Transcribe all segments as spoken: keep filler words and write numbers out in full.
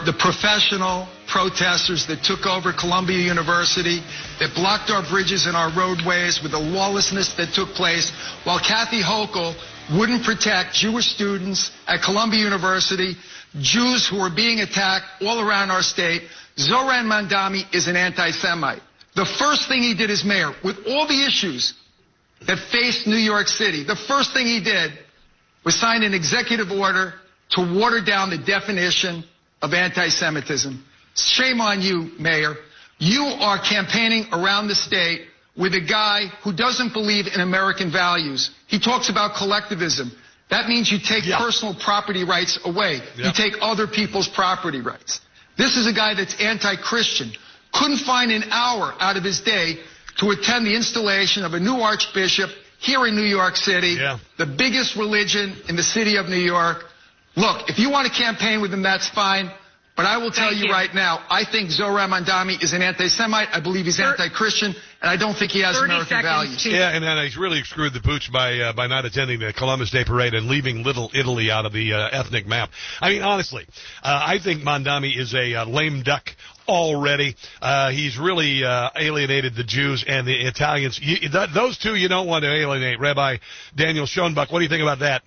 The professional protesters that took over Columbia University, that blocked our bridges and our roadways with the lawlessness that took place, while Kathy Hochul wouldn't protect Jewish students at Columbia University, Jews who were being attacked all around our state. Zoran Mandami is an anti-Semite. The first thing he did as mayor, with all the issues that faced New York City, the first thing he did was sign an executive order to water down the definition of anti-Semitism. Shame on you, Mayor. You are campaigning around the state with a guy who doesn't believe in American values. He talks about collectivism. That means you take yeah. personal property rights away. Yeah. You take other people's property rights. This is a guy that's anti-Christian. Couldn't find an hour out of his day to attend the installation of a new archbishop here in New York City, yeah. the biggest religion in the city of New York. Look, if you want to campaign with him, that's fine. But I will tell you, you right now, I think Zoran Mandami is an anti-Semite. I believe he's anti-Christian, and I don't think he has American values. Yeah, and then he's really screwed the pooch by uh, by not attending the Columbus Day Parade and leaving Little Italy out of the uh, ethnic map. I mean, honestly, uh, I think Mandami is a uh, lame duck already. Uh, he's really uh, alienated the Jews and the Italians. You, th- those two you don't want to alienate. Rabbi Daniel Schoenbuck, what do you think about that?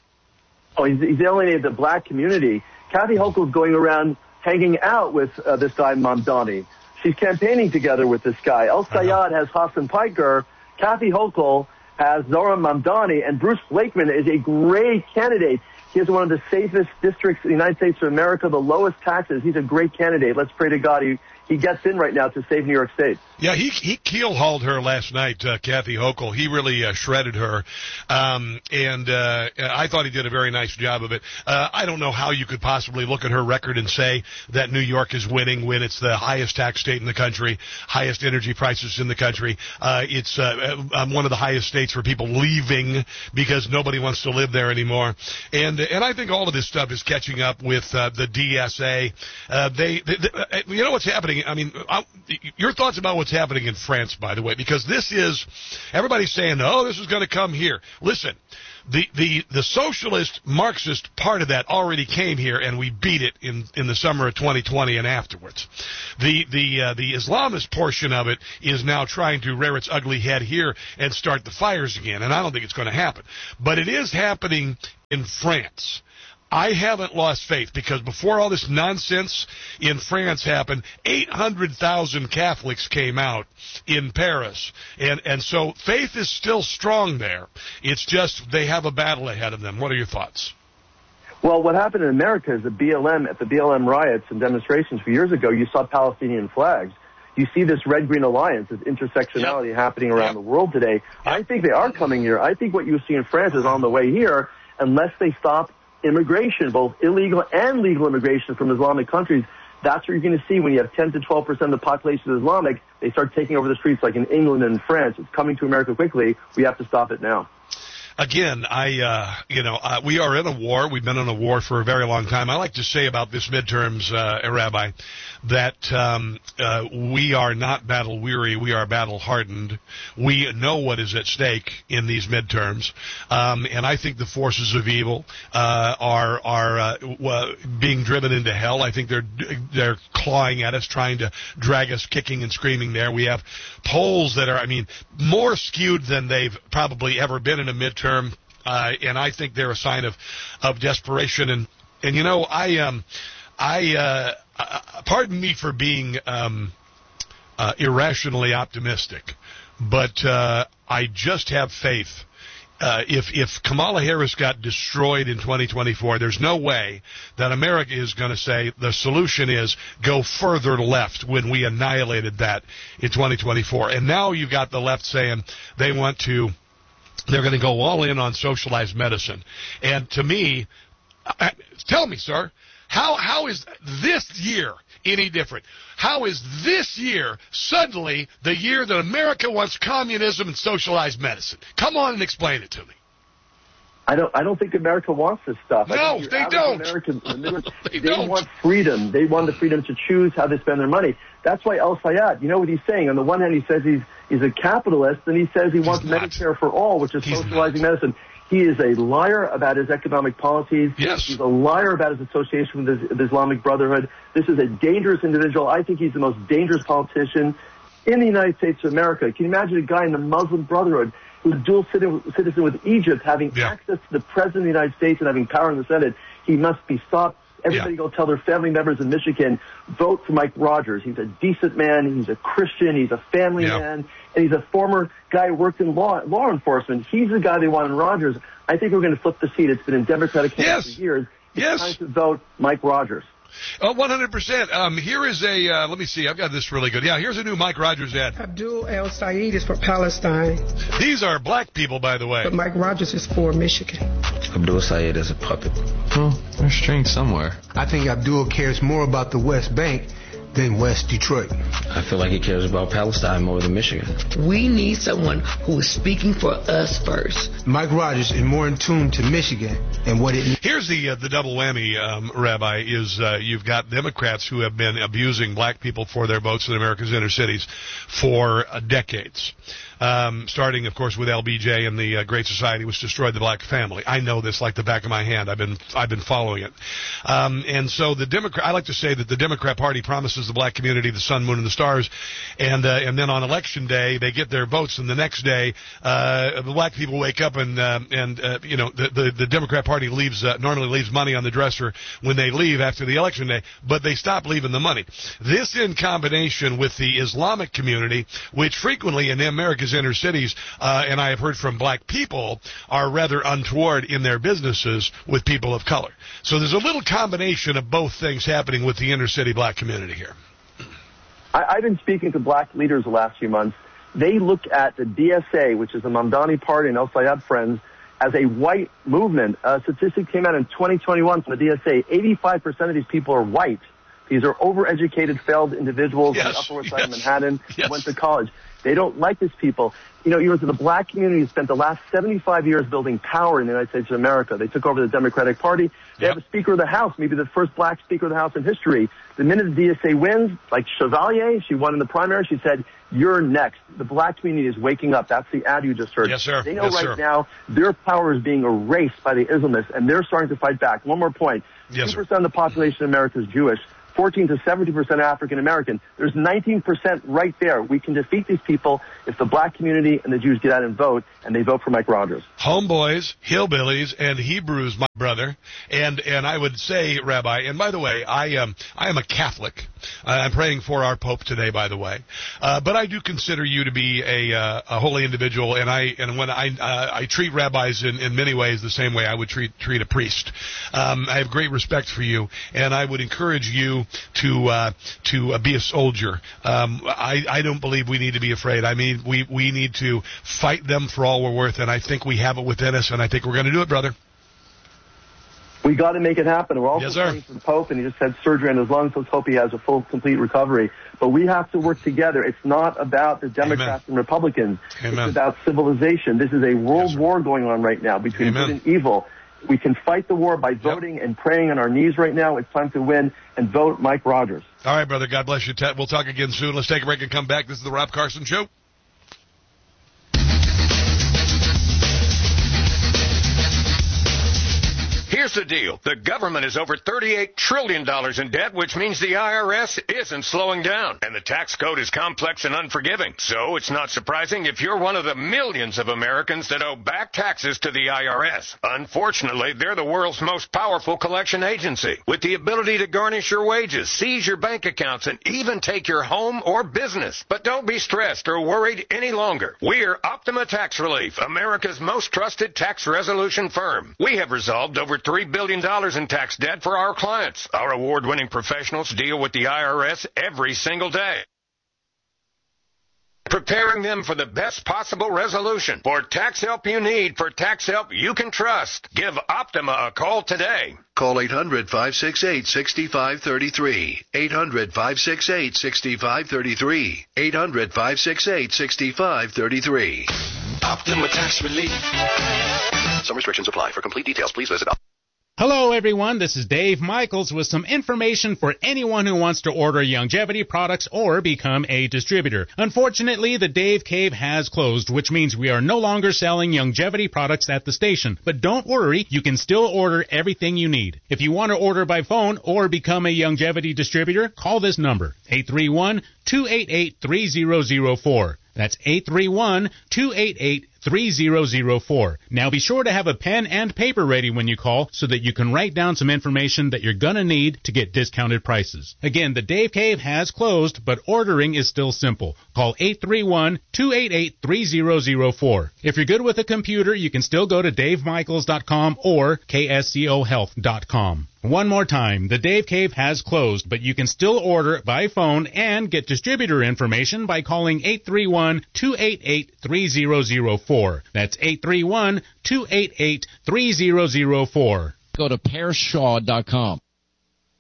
Oh, he's, he's alienated the black community. Kathy Hochul's going around hanging out with uh, this guy, Mamdani. She's campaigning together with this guy. El Sayed has Hassan Piker. Kathy Hochul has Zoran Mamdani. And Bruce Blakeman is a great candidate. He has one of the safest districts in the United States of America, the lowest taxes. He's a great candidate. Let's pray to God he, he gets in right now to save New York State. Yeah, he he keel-hauled her last night, uh, Kathy Hochul. He really uh, shredded her, um, and uh, I thought he did a very nice job of it. Uh, I don't know how you could possibly look at her record and say that New York is winning when it's the highest tax state in the country, highest energy prices in the country. Uh, it's uh, one of the highest states for people leaving because nobody wants to live there anymore. And and I think all of this stuff is catching up with uh, the D S A. Uh, they, they, they, you know what's happening? I mean, I, your thoughts about what's happening in France, by the way, because this is, everybody's saying, oh, this is going to come here. Listen, the, the, the socialist Marxist part of that already came here, and we beat it in, in the summer of twenty twenty and afterwards. The, the, uh, the Islamist portion of it is now trying to rear its ugly head here and start the fires again, and I don't think it's going to happen. But it is happening in France. I haven't lost faith because before all this nonsense in France happened, eight hundred thousand Catholics came out in Paris. And, and so faith is still strong there. It's just they have a battle ahead of them. What are your thoughts? Well, what happened in America is the B L M, at the B L M riots and demonstrations a few years ago, you saw Palestinian flags. You see this red-green alliance, this intersectionality yep. happening around yep. the world today. Yep. I think they are coming here. I think what you see in France is on the way here unless they stop immigration, both illegal and legal immigration from Islamic countries. That's what you're going to see when you have ten to twelve percent of the population is Islamic. They start taking over the streets like in England and France. It's coming to America quickly. We have to stop it now. Again, I, uh, you know, uh, we are in a war. We've been in a war for a very long time. I like to say about this midterms, uh, Rabbi, that um, uh, we are not battle weary. We are battle hardened. We know what is at stake in these midterms, um, and I think the forces of evil uh, are are uh, w- being driven into hell. I think they're they're clawing at us, trying to drag us kicking and screaming there. We have polls that are, I mean, more skewed than they've probably ever been in a midterm, uh, and I think they're a sign of of desperation. And and you know, I um I. Uh, Uh, pardon me for being um, uh, irrationally optimistic, but uh, I just have faith. Uh, if if Kamala Harris got destroyed in twenty twenty-four, there's no way that America is going to say the solution is go further left when we annihilated that in twenty twenty-four. And now you've got the left saying they want to, they're going to go all in on socialized medicine. And to me, I, tell me, sir, How how is this year any different? How is this year suddenly the year that America wants communism and socialized medicine? Come on and explain it to me. I don't. I don't think America wants this stuff. No, they don't. Americans, they, they don't. want freedom. They want the freedom to choose how they spend their money. That's why El Sayed, you know what he's saying? On the one hand, he says he's he's a capitalist, and he says he wants Medicare for all, which is he's socializing not. medicine. He is a liar about his economic policies. Yes. He's a liar about his association with the Islamic Brotherhood. This is a dangerous individual. I think he's the most dangerous politician in the United States of America. Can you imagine a guy in the Muslim Brotherhood who's dual citizen with Egypt having yeah. access to the President of the United States and having power in the Senate? He must be stopped. Everybody yeah. go tell their family members in Michigan, vote for Mike Rogers. He's a decent man. He's a Christian. He's a family yeah. man. And he's a former guy who worked in law law enforcement. He's the guy they want in Rogers. I think we're going to flip the seat. It's been in Democratic hands yes. for years. It's yes. time to vote Mike Rogers. Oh, one hundred percent. Um, here is a, uh, let me see, I've got this really good. Yeah, here's a new Mike Rogers ad. Abdul El-Sayed is for Palestine. These are black people, by the way. But Mike Rogers is for Michigan. Abdul Sayed is a puppet. Well, there's strength somewhere. I think Abdul cares more about the West Bank than West Detroit. I feel like he cares about Palestine more than Michigan. We need someone who is speaking for us first. Mike Rogers is more in tune to Michigan and what it needs. Here's the uh, the double whammy, um, Rabbi, is uh, you've got Democrats who have been abusing black people for their votes in America's inner cities for uh, decades. Um, starting, of course, with L B J and the uh, Great Society, which destroyed the black family. I know this like the back of my hand. I've been I've been following it. Um, and so the Democrat, I like to say that the Democrat Party promises the black community the sun, moon, and the stars, and uh, and then on election day they get their votes, and the next day uh, the black people wake up and uh, and uh, you know the, the the Democrat Party leaves uh, normally leaves money on the dresser when they leave after the election day, but they stop leaving the money. This in combination with the Islamic community, which frequently in America's inner cities, uh, and I have heard from black people, are rather untoward in their businesses with people of color. So there's a little combination of both things happening with the inner city black community here. I, I've been speaking to black leaders the last few months. They look at the D S A, which is the Mamdani Party and El-Sayed Friends, as a white movement. A statistic came out in twenty twenty-one from the D S A. eighty-five percent of these people are white. These are overeducated, failed individuals yes, in the Upper West Side yes, of Manhattan yes. who went to college. They don't like these people. You know, you the black community spent the last seventy-five years building power in the United States of America. They took over the Democratic Party. They yep. have a Speaker of the House, maybe the first black Speaker of the House in history. The minute the D S A wins, like Chevalier, she won in the primary, she said, "You're next." The black community is waking up. That's the ad you just heard. Yes, sir. They know yes, right sir. now their power is being erased by the Islamists, and they're starting to fight back. One more point. Yes, two percent of the population of America is Jewish. fourteen to seventy percent African American. There's nineteen percent right there. We can defeat these people if the black community and the Jews get out and vote, and they vote for Mike Rogers. Homeboys, hillbillies, and Hebrews, my brother. And and I would say, Rabbi, and by the way, I um I am a Catholic. Uh, I'm praying for our Pope today, by the way. Uh, but I do consider you to be a uh, a holy individual, and I and when I uh, I treat rabbis in, in many ways the same way I would treat treat a priest. Um, I have great respect for you, and I would encourage you to uh, to uh, be a soldier. Um, I I don't believe we need to be afraid. I mean, we we need to fight them for all we're worth, and I think we have it within us, and I think we're going to do it, brother. We got to make it happen. We're also yes, sir. praying for the Pope, and he just had surgery on his lungs. Let's hope he has a full, complete recovery. But we have to work together. It's not about the Democrats Amen. and Republicans. Amen. It's about civilization. This is a world yes, war going on right now between Amen. good and evil. We can fight the war by voting yep. and praying on our knees right now. It's time to win and vote Mike Rogers. All right, brother. God bless you. We'll talk again soon. Let's take a break and come back. This is the Rob Carson Show. Here's the deal. The government is over thirty-eight trillion dollars in debt, which means the I R S isn't slowing down. And the tax code is complex and unforgiving. So it's not surprising if you're one of the millions of Americans that owe back taxes to the I R S. Unfortunately, they're the world's most powerful collection agency, with the ability to garnish your wages, seize your bank accounts, and even take your home or business. But don't be stressed or worried any longer. We're Optima Tax Relief, America's most trusted tax resolution firm. We have resolved over three billion dollars in tax debt for our clients. Our award-winning professionals deal with the I R S every single day, preparing them for the best possible resolution. For tax help you need, for tax help you can trust, give Optima a call today. Call eight hundred, five six eight, six five three three. eight hundred, five six eight, six five three three. eight hundred, five six eight, six five three three. Optima Tax Relief. Some restrictions apply. For complete details, please visit Hello, everyone. This is Dave Michaels with some information for anyone who wants to order Youngevity products or become a distributor. Unfortunately, the Dave Cave has closed, which means we are no longer selling Youngevity products at the station. But don't worry, you can still order everything you need. If you want to order by phone or become a Youngevity distributor, call this number, eight three one, two eight eight, three zero zero four. That's eight three one, two eight eight, three zero zero four. Now be sure to have a pen and paper ready when you call so that you can write down some information that you're going to need to get discounted prices. Again, the Dave Cave has closed, but ordering is still simple. Call eight three one, two eight eight, three zero zero four. If you're good with a computer, you can still go to dave michaels dot com or k s c o health dot com. One more time, the Dave Cave has closed, but you can still order by phone and get distributor information by calling eight three one, two eight eight, three zero zero four. That's eight three one, two eight eight, three zero zero four. Go to pear shaw dot com.